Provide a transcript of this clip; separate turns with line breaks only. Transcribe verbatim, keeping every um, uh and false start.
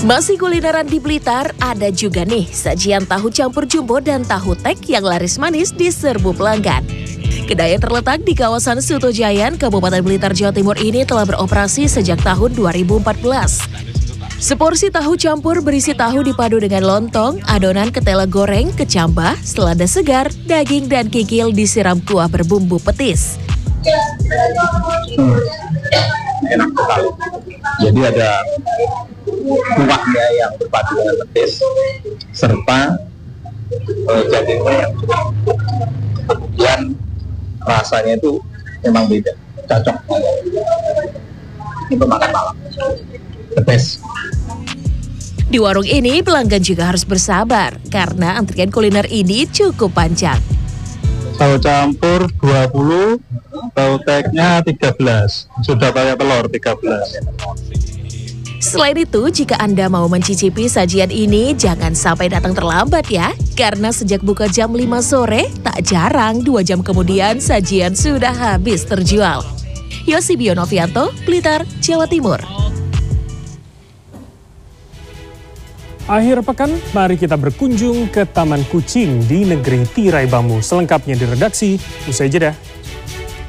Masih kulineran di Blitar, ada juga nih sajian tahu campur jumbo dan tahu tek yang laris manis di serbu pelanggan. Kedai yang terletak di kawasan Sutojayan, Kabupaten Blitar, Jawa Timur ini telah beroperasi sejak tahun dua ribu empat belas. Seporsi tahu campur berisi tahu dipadu dengan lontong, adonan ketela goreng, kecambah, selada segar, daging dan kikil disiram kuah berbumbu petis.
Hmm, enak sekali. Jadi ada kuahnya yang berpadu dengan petis serta uh, dagingnya yang cukup. Kemudian rasanya itu memang beda, cocok untuk makan malam. The best.
Di warung ini pelanggan juga harus bersabar karena antrian kuliner ini cukup panjang.
Tahu campur dua puluh, tahu teknya tiga belas, sudah pakai telur tiga belas.
Selain itu, jika Anda mau mencicipi sajian ini, jangan sampai datang terlambat ya. Karena sejak buka jam lima sore, tak jarang dua jam kemudian sajian sudah habis terjual. Yosibio Novianto, Blitar, Jawa Timur.
Akhir pekan, mari kita berkunjung ke Taman Kucing di negeri tirai bambu. Selengkapnya di redaksi, usai jeda.